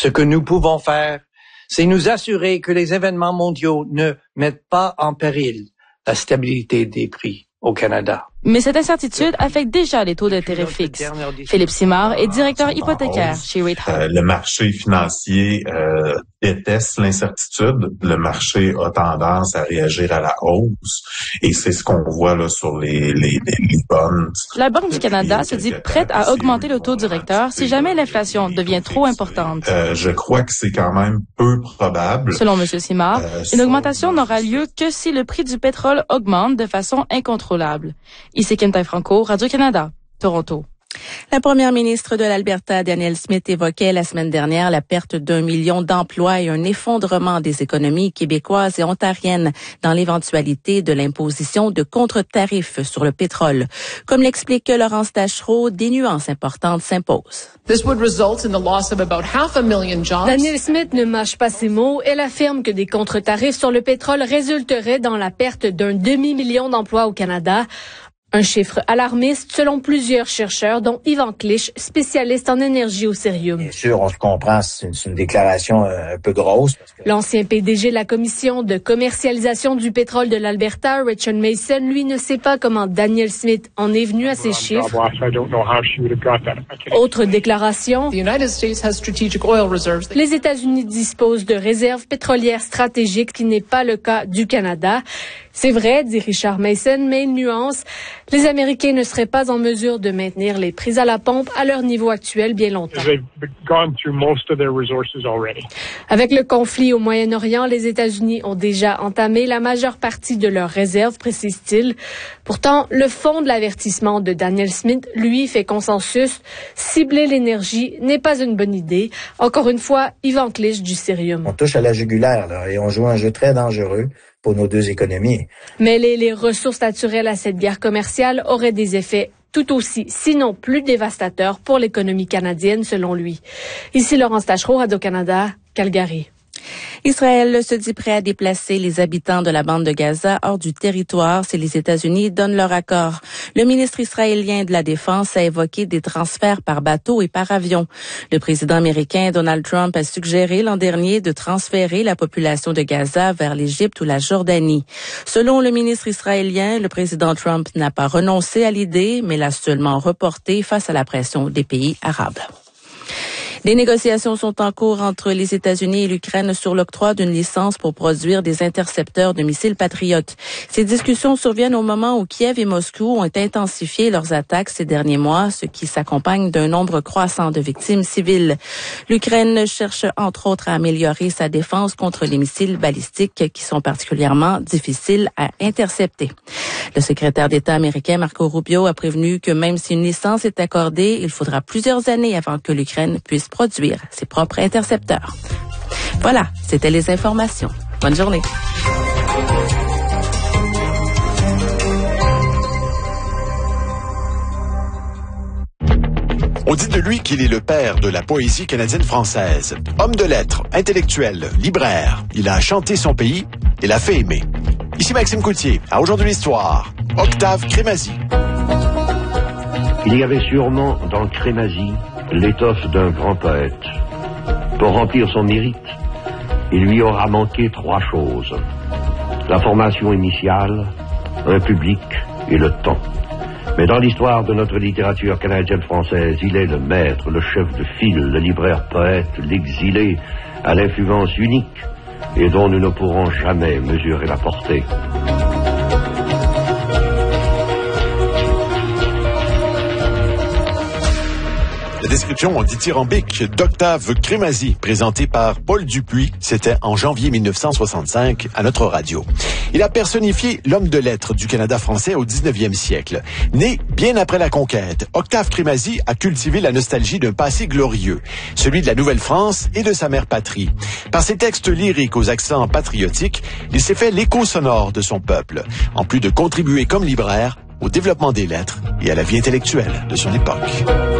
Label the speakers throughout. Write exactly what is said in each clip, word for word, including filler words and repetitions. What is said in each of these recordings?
Speaker 1: Ce que nous pouvons faire, c'est nous assurer que les événements mondiaux ne mettent pas en péril la stabilité des prix au Canada.
Speaker 2: Mais cette incertitude affecte déjà les taux d'intérêt fixes. Philippe Simard est directeur hypothécaire chez Rate Hub.
Speaker 3: Euh, le marché financier euh, déteste l'incertitude. Le marché a tendance à réagir à la hausse. Et c'est ce qu'on voit là sur les, les, les, les bonds.
Speaker 2: La Banque du Canada se dit prête à augmenter le taux directeur si jamais l'inflation devient trop importante.
Speaker 3: Euh, je crois que c'est quand même peu probable.
Speaker 2: Selon M. Simard, euh, une augmentation n'aura lieu que si le prix du pétrole augmente de façon incontrôlable. Ici Quentin Franco, Radio-Canada, Toronto.
Speaker 4: La première ministre de l'Alberta, Danielle Smith, évoquait la semaine dernière la perte d'un million d'emplois et un effondrement des économies québécoises et ontariennes dans l'éventualité de l'imposition de contre-tarifs sur le pétrole. Comme l'explique Laurence Taschereau, des nuances importantes s'imposent.
Speaker 5: Danielle Smith ne mâche pas ses mots. Elle affirme que des contre-tarifs sur le pétrole résulteraient dans la perte d'un demi-million d'emplois au Canada. Un chiffre alarmiste selon plusieurs chercheurs, dont Yvan Clich, spécialiste en énergie au Cerium.
Speaker 6: Bien sûr, on se comprend, c'est une, c'est une déclaration un peu grosse. Parce que...
Speaker 5: L'ancien P D G de la Commission de commercialisation du pétrole de l'Alberta, Richard Mason, lui ne sait pas comment Danielle Smith en est venu à ces chiffres. Autre déclaration, les États-Unis disposent de réserves pétrolières stratégiques, ce qui n'est pas le cas du Canada. C'est vrai, dit Richard Mason, mais une nuance. Les Américains ne seraient pas en mesure de maintenir les prix à la pompe à leur niveau actuel bien longtemps. Avec le conflit au Moyen-Orient, les États-Unis ont déjà entamé la majeure partie de leurs réserves, précise-t-il. Pourtant, le fond de l'avertissement de Danielle Smith, lui, fait consensus. Cibler l'énergie n'est pas une bonne idée. Encore une fois, Yvan Clich du Cerium.
Speaker 6: On touche à la jugulaire, là, et on joue un jeu très dangereux pour nos deux économies.
Speaker 5: Mêler les ressources naturelles à cette guerre commerciale aurait des effets tout aussi, sinon plus dévastateurs pour l'économie canadienne, selon lui. Ici Laurence Taschereau, Radio-Canada, Calgary.
Speaker 4: Israël se dit prêt à déplacer les habitants de la bande de Gaza hors du territoire si les États-Unis donnent leur accord. Le ministre israélien de la Défense a évoqué des transferts par bateau et par avion. Le président américain Donald Trump a suggéré l'an dernier de transférer la population de Gaza vers l'Égypte ou la Jordanie. Selon le ministre israélien, le président Trump n'a pas renoncé à l'idée, mais l'a seulement reportée face à la pression des pays arabes. Des négociations sont en cours entre les États-Unis et l'Ukraine sur l'octroi d'une licence pour produire des intercepteurs de missiles patriotes. Ces discussions surviennent au moment où Kiev et Moscou ont intensifié leurs attaques ces derniers mois, ce qui s'accompagne d'un nombre croissant de victimes civiles. L'Ukraine cherche entre autres à améliorer sa défense contre les missiles balistiques qui sont particulièrement difficiles à intercepter. Le secrétaire d'État américain Marco Rubio a prévenu que même si une licence est accordée, il faudra plusieurs années avant que l'Ukraine puisse produire ses propres intercepteurs. Voilà, c'était les informations. Bonne journée.
Speaker 7: On dit de lui qu'il est le père de la poésie canadienne-française. Homme de lettres, intellectuel, libraire, il a chanté son pays et l'a fait aimer. Ici Maxime Coutier, à Aujourd'hui l'Histoire, Octave Crémazie.
Speaker 8: Il y avait sûrement dans Crémazie l'étoffe d'un grand poète. Pour remplir son mérite, il lui aura manqué trois choses. La formation initiale, un public et le temps. Mais dans l'histoire de notre littérature canadienne-française, il est le maître, le chef de file, le libraire poète, l'exilé, à l'influence unique et dont nous ne pourrons jamais mesurer la portée.
Speaker 7: La description dithyrambique d'Octave Crémazie, présentée par Paul Dupuis, c'était en janvier mille neuf cent soixante-cinq à notre radio. Il a personnifié l'homme de lettres du Canada français au dix-neuvième siècle. Né bien après la conquête, Octave Crémazie a cultivé la nostalgie d'un passé glorieux, celui de la Nouvelle-France et de sa mère patrie. Par ses textes lyriques aux accents patriotiques, il s'est fait l'écho sonore de son peuple, en plus de contribuer comme libraire au développement des lettres et à la vie intellectuelle de son époque.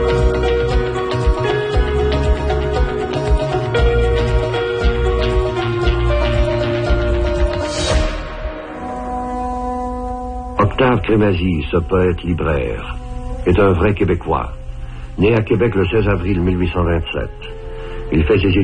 Speaker 8: Octave Crémazie, ce poète libraire, est un vrai Québécois, né à Québec le seize avril mille huit cent vingt-sept. Il fait ses